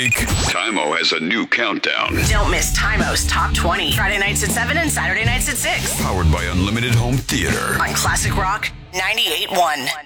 week. Tymo has a new countdown. Don't miss Tymo's Top 20. Friday nights at 7 and Saturday nights at 6. Powered by Unlimited Home Theater. On Classic Rock 98.1.